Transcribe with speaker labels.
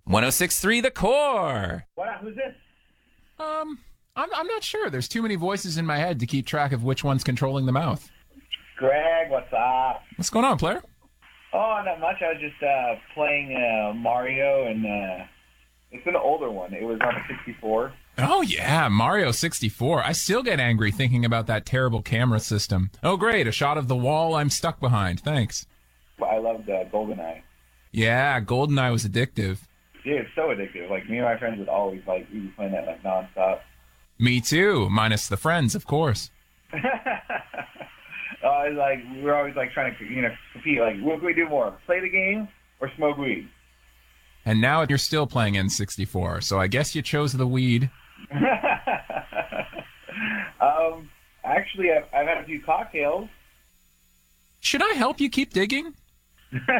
Speaker 1: 106.3 The Core.
Speaker 2: What? Who's this?
Speaker 3: I'm not sure. There's too many voices in my head to keep track of which one's controlling the mouth.
Speaker 2: Greg, what's up?
Speaker 3: What's going on, player?
Speaker 2: Oh, not much. I was just playing Mario, and it's an older one. It was on the 64.
Speaker 3: Oh, yeah, Mario 64. I still get angry thinking about that terrible camera system. Oh, great, a shot of the wall I'm stuck behind. Thanks.
Speaker 2: I loved GoldenEye.
Speaker 3: Yeah, GoldenEye was addictive.
Speaker 2: Dude, it's so addictive. Like, me and my friends would always, we'd be playing that, nonstop.
Speaker 3: Me too, minus the friends, of course.
Speaker 2: We were always, trying to, compete. Like, what can we do more? Play the game or smoke weed?
Speaker 3: And now you're still playing N64, so I guess you chose the weed.
Speaker 2: Actually, I've had a few cocktails.
Speaker 3: Should I help you keep digging?